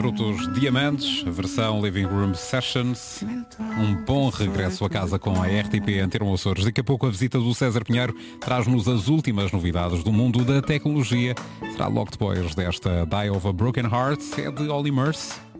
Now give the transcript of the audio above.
Brutos Diamantes, versão Living Room Sessions. Um bom regresso a casa com a RTP Antena Açores. Daqui a pouco a visita do César Pinheiro traz-nos as últimas novidades do mundo da tecnologia. Será logo depois desta Die of a Broken Heart, é de Olly Murs.